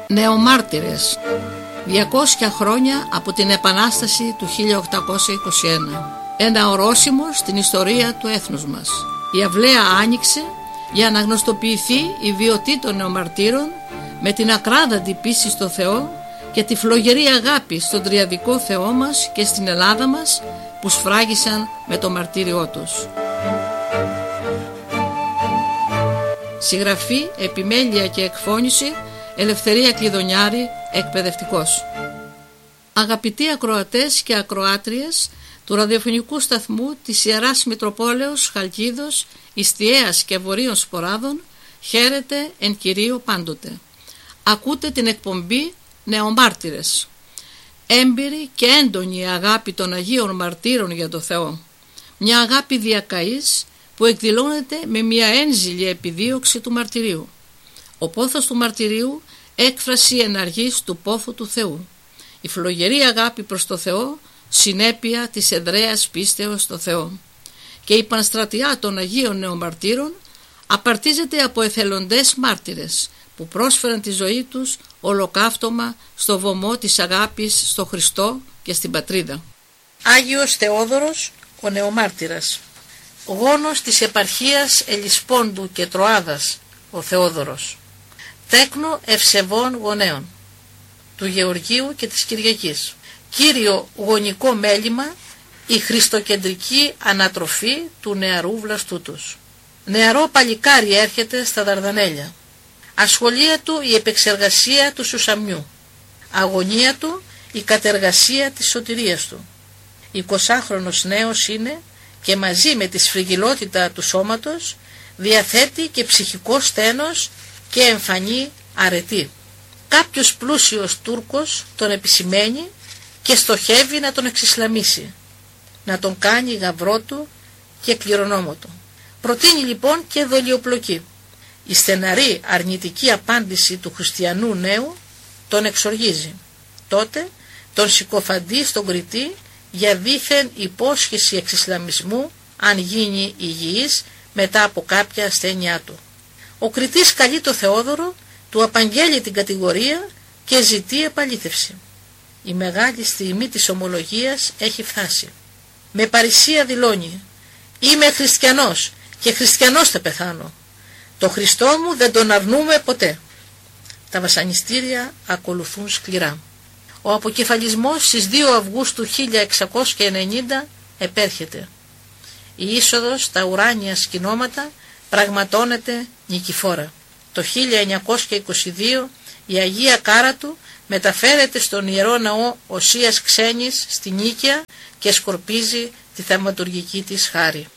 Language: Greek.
Νεομάρτυρες. 200 χρόνια από την Επανάσταση του 1821. Ένα ορόσημο στην ιστορία του έθνους μας. Η αυλαία άνοιξε για να γνωστοποιηθεί η βιωτή των νεομαρτύρων με την ακράδαντη πίστη στο Θεό και τη φλογερή αγάπη στον τριαδικό Θεό μας και στην Ελλάδα μας που σφράγισαν με το μαρτύριό τους. Συγγραφή, επιμέλεια και εκφώνηση Ελευθερία Κλειδονιάρη, εκπαιδευτικός. Αγαπητοί ακροατές και ακροάτριες του ραδιοφωνικού σταθμού της Ιεράς Μητροπόλεως Χαλκίδος, Ιστιαίας και Βορείων Σποράδων, χαίρετε εν Κυρίω πάντοτε. Ακούτε την εκπομπή Νεομάρτυρες. Έμπειρη και έντονη αγάπη των Αγίων Μαρτύρων για το Θεό. Μια αγάπη διακαής που εκδηλώνεται με μια ένζηλη επιδίωξη του μαρτυρίου. Ο πόθος του μαρτυρίου, έκφραση εναργής του πόθου του Θεού. Η φλογερή αγάπη προς το Θεό, συνέπεια της εδραίας πίστεως στο Θεό. Και η πανστρατιά των Αγίων Νεομαρτύρων απαρτίζεται από εθελοντές μάρτυρες που πρόσφεραν τη ζωή τους ολοκαύτωμα στο βωμό της αγάπης στο Χριστό και στην πατρίδα. Άγιος Θεόδωρος ο Νεομάρτυρας. Γόνος της επαρχίας Ελισπόντου και Τροάδας ο Θεόδωρος. Τέκνο ευσεβών γονέων του Γεωργίου και της Κυριακής. Κύριο γονικό μέλημα η χριστοκεντρική ανατροφή του νεαρού βλαστού τους. Νεαρό παλικάρι έρχεται στα Δαρδανέλια. Ασχολία του η επεξεργασία του σουσαμιού. Αγωνία του η κατεργασία της σωτηρίας του. 20χρονος νέος είναι και μαζί με τη σφριγγυλότητα του σώματος διαθέτει και ψυχικό στένος και εμφανή αρετή. Κάποιος πλούσιος Τούρκος τον επισημαίνει και στοχεύει να τον εξισλαμίσει, να τον κάνει γαυρό του και κληρονόμο του. Προτείνει λοιπόν και δολιοπλοκή. Η στεναρή αρνητική απάντηση του χριστιανού νέου τον εξοργίζει. Τότε τον συκοφαντεί στον Κρητή για δήθεν υπόσχεση εξισλαμισμού αν γίνει υγιής μετά από κάποια ασθένειά του. Ο Κρητής καλεί το Θεόδωρο, του απαγγέλει την κατηγορία και ζητεί επαλήθευση. Η μεγάλη στιγμή της ομολογίας έχει φτάσει. Με παρησία δηλώνει: «Είμαι χριστιανός και χριστιανός θα πεθάνω. Το Χριστό μου δεν τον αρνούμε ποτέ». Τα βασανιστήρια ακολουθούν σκληρά. Ο αποκεφαλισμός στις 2 Αυγούστου 1690 επέρχεται. Η είσοδος στα ουράνια σκηνώματα πραγματώνεται νικηφόρα. Το 1922 η Αγία Κάρα του μεταφέρεται στον Ιερό Ναό Οσίας Ξένης στη Νίκαια και σκορπίζει τη θαυματουργική της χάρη.